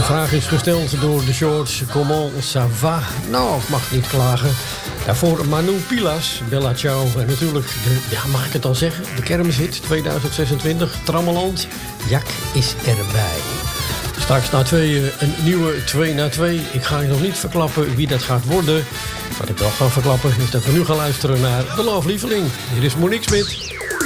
vraag is gesteld door de Shorts. Comment ça va? Nou, ik mag niet klagen. Daarvoor Manu Pilas, Bella Ciao. En natuurlijk, mag ik het al zeggen? De kermishit 2026, Trammeland. Jak is erbij. Straks na tweeën een nieuwe 2 na 2. Ik ga je nog niet verklappen wie dat gaat worden. Wat ik wel ga verklappen is dat we nu gaan luisteren naar de Love Lieveling. Hier is Monique Smit.